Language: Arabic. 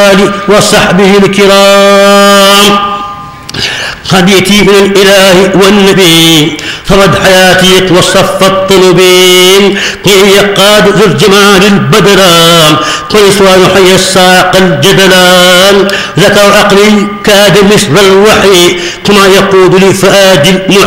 والآل وصحبه الكرام. خديتي من الإله والنبي فرد حياتي وصف الطلبين قيل يقاد ذو الجمال البدران قيسوان حي الساق الجدلان ذكر عقلي كاد مثل الوحي كما يقود لفؤاد المحي